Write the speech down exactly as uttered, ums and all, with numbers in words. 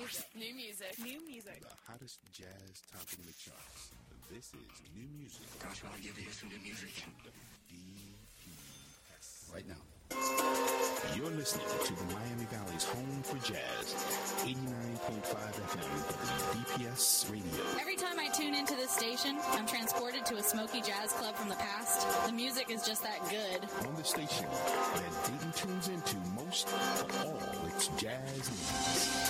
music. New music. New music. The hottest jazz topping the charts. This is New Music. Gosh, I want to give you some new music. D P S. Right now. You're listening to the Miami Valley's home for jazz. eighty-nine point five F M, D P S Radio. Every time I tune into this station, I'm transported to a smoky jazz club from the past. The music is just that good. On the station that Dayton tunes into most of all its jazz needs.